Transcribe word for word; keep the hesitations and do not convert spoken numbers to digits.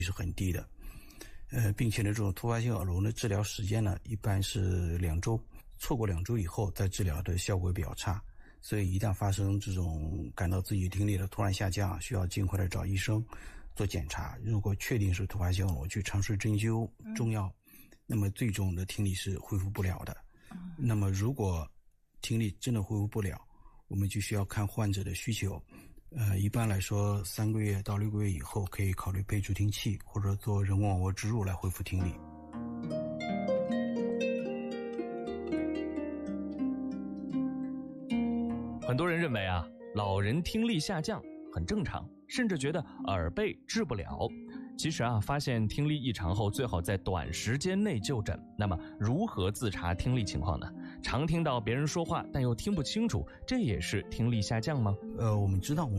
是很低的。呃，并且呢，这种突发性耳聋的治疗时间呢，一般是两周，错过两周以后再治疗的效果比较差。所以一旦发生这种感到自己听力的突然下降，需要尽快的找医生做检查。如果确定是突发性耳聋，去尝试针灸、中药，那么最终的听力是恢复不了的。那么如果听力真的恢复不了，我们就需要看患者的需求。呃，一般来说，三个月到六个月以后，可以考虑配助听器或者做人工网络植入来恢复听力。 很多人认为啊，老人听力下降很正常，甚至觉得耳背治不了。其实啊，发现听力异常后，最好在短时间内就诊。那么，如何自查听力情况呢？常听到别人说话，但又听不清楚，这也是听力下降吗？ 呃，我们知道我们